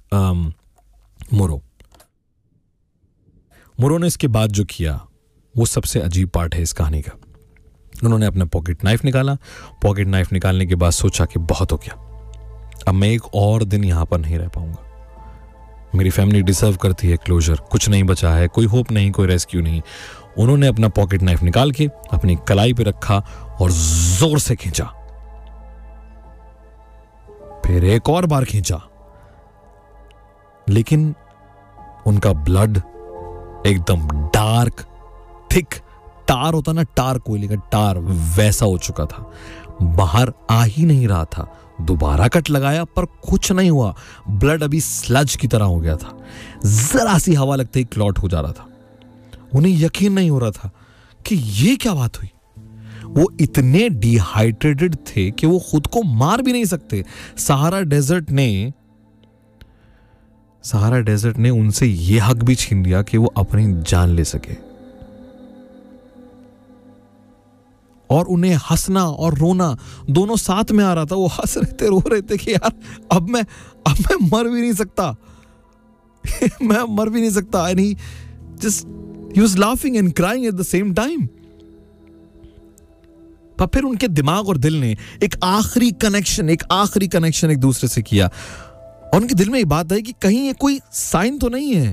मुरो ने इसके बाद जो किया वो सबसे अजीब पार्ट है इस कहानी का। उन्होंने अपना पॉकेट नाइफ निकाला। पॉकेट नाइफ निकालने के बाद सोचा कि बहुत हो गया, अब मैं एक और दिन यहां पर नहीं रह पाऊंगा। मेरी फैमिली डिजर्व करती है क्लोजर। कुछ नहीं बचा है, कोई होप नहीं, कोई रेस्क्यू नहीं। उन्होंने अपना पॉकेट नाइफ निकाल के अपनी कलाई पे रखा और जोर से खींचा। फिर एक और बार खींचा, लेकिन उनका ब्लड एकदम डार्क थिक, टार होता ना, टार कोयले का टार, वैसा हो चुका था। बाहर आ ही नहीं रहा था। दोबारा कट लगाया पर कुछ नहीं हुआ। ब्लड अभी स्लज की तरह हो गया था। जरा सी हवा लगते ही क्लॉट हो जा रहा था। उन्हें यकीन नहीं हो रहा था कि ये क्या बात हुई। वो इतने डिहाइड्रेटेड थे कि वो खुद को मार भी नहीं सकते। सहारा डेजर्ट ने उनसे ये हक भी छीन लिया कि वो अपनी जान ले सके। और उन्हें हंसना और रोना दोनों साथ में आ रहा था। वो हंस रहे थे, रो रहे थे कि यार अब मैं मर भी नहीं सकता। मैं मर भी नहीं सकता। And he was laughing and crying at the same time. पर फिर उनके दिमाग और दिल ने एक आखिरी कनेक्शन एक दूसरे से किया। और उनके दिल में एक बात आई कि कहीं ये कोई साइन तो नहीं है।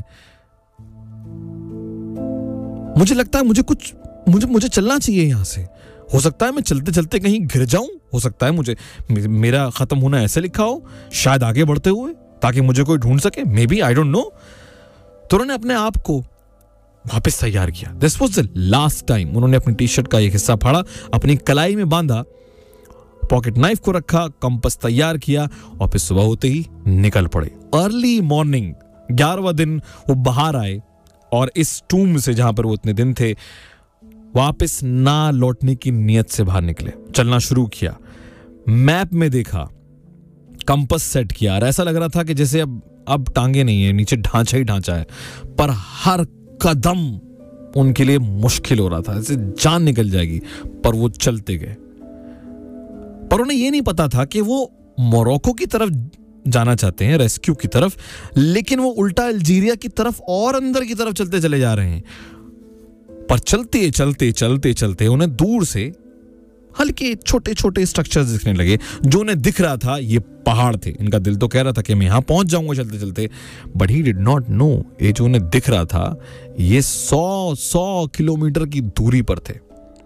मुझे लगता है मुझे चलना चाहिए यहां से। हो सकता है मैं चलते चलते कहीं गिर जाऊं। हो सकता है मेरा खत्म होना ऐसे लिखा हो, शायद आगे बढ़ते हुए, ताकि मुझे कोई ढूंढ सके। May be, I don't know. तो उन्होंने अपने आप को वापस तैयार किया। This was the last time. उन्होंने अपनी टी शर्ट का एक हिस्सा फाड़ा, अपनी कलाई में बांधा, पॉकेट नाइफ को रखा, कंपास तैयार किया और फिर सुबह होते ही निकल पड़े। अर्ली मॉर्निंग 11वां दिन वो बाहर आए और इस टूम से, जहां पर वो इतने दिन थे, वापस ना लौटने की नियत से बाहर निकले। चलना शुरू किया, मैप में देखा, कंपास सेट किया और ऐसा लग रहा था कि जैसे अब टांगे नहीं है, नीचे ढांचा ही ढांचा है। पर हर कदम उनके लिए मुश्किल हो रहा था, जैसे जान निकल जाएगी। पर वो चलते गए। पर उन्हें यह नहीं पता था कि वो मोरक्को की तरफ जाना चाहते हैं, रेस्क्यू की तरफ, लेकिन वो उल्टा अल्जीरिया की तरफ और अंदर की तरफ चलते चले जा रहे हैं। पर चलते उन्हें दूर से हल्के छोटे छोटे स्ट्रक्चर्स दिखने लगे। जो उन्हें दिख रहा था ये पहाड़ थे। इनका दिल तो कह रहा था कि मैं यहां पहुंच जाऊंगा चलते चलते, but he did not know ये जो उन्हें दिख रहा था ये 100 किलोमीटर की दूरी पर थे।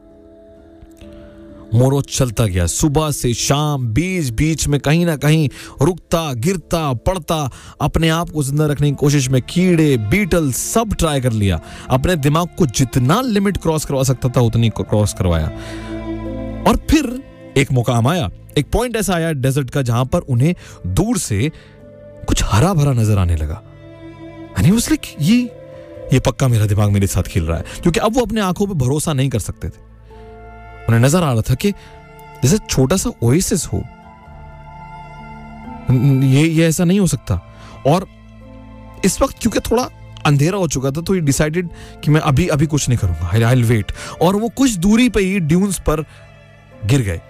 मोरो चलता गया, सुबह से शाम, बीच में कहीं ना कहीं रुकता, गिरता, पड़ता, अपने आप को जिंदा रखने की कोशिश में कीड़े, बीटल सब ट्राई कर लिया। अपने दिमाग को जितना लिमिट क्रॉस करवा सकता था उतनी क्रॉस करवाया। और फिर एक मुकाम आया, एक पॉइंट ऐसा आया डेजर्ट का जहां पर उन्हें दूर से कुछ हरा भरा नजर आने लगा। ये पक्का मेरा दिमाग मेरे साथ खेल रहा है, क्योंकि अब वो अपने आंखों पे भरोसा नहीं कर सकते थे। उन्हें नजर आ रहा था कि जैसे छोटा सा ओएसिस हो। ये ऐसा नहीं हो सकता। और इस वक्त क्योंकि थोड़ा अंधेरा हो चुका था, तो ये डिसाइडेड कि मैं अभी कुछ नहीं करूंगा, आई विल वेट। और वो कुछ दूरी पे ही ड्यून्स पर गिर गए।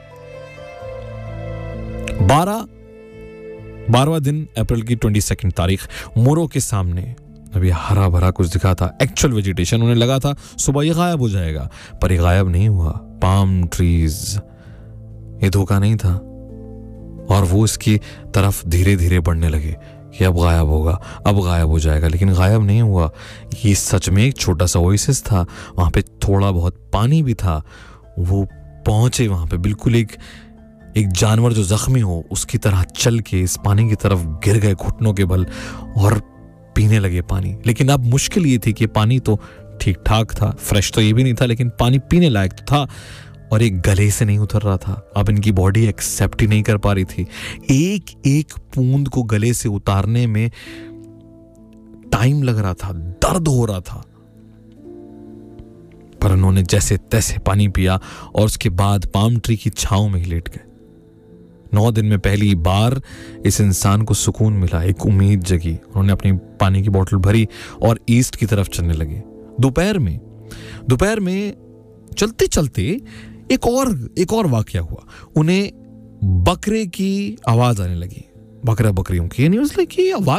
12वां दिन, अप्रैल की 22 तारीख, मोरो के सामने अभी हरा भरा कुछ दिखा था, एक्चुअल वेजिटेशन। उन्हें लगा था सुबह ये गायब हो जाएगा, पर ये गायब नहीं हुआ। पाम ट्रीज, ये धोखा नहीं था। और वो इसकी तरफ धीरे धीरे बढ़ने लगे कि अब गायब होगा, अब गायब हो जाएगा, लेकिन गायब नहीं हुआ। ये सच में एक छोटा सा ओएसिस था। वहां पे थोड़ा बहुत पानी भी था। वो पहुंचे वहां पे, बिल्कुल एक जानवर जो जख्मी हो उसकी तरह चल के इस पानी की तरफ गिर गए घुटनों के बल और पीने लगे पानी। लेकिन अब मुश्किल ये थी कि पानी तो ठीक ठाक था, फ्रेश तो ये भी नहीं था, लेकिन पानी पीने लायक तो था। और एक गले से नहीं उतर रहा था। अब इनकी बॉडी एक्सेप्ट ही नहीं कर पा रही थी। एक एक बूंद को गले से उतारने में टाइम लग रहा था, दर्द हो रहा था। पर उन्होंने जैसे तैसे पानी पिया और उसके बाद पाम ट्री की छांव में ही लेट गए। 9 दिन में पहली बार इस इंसान को सुकून मिला, एक उम्मीद जगी। उन्होंने अपनी पानी की बोतल भरी और ईस्ट की तरफ चलने लगे। दोपहर में चलते चलते एक और वाकया हुआ। उन्हें बकरे की आवाज आने लगी, बकरियों की। आवाज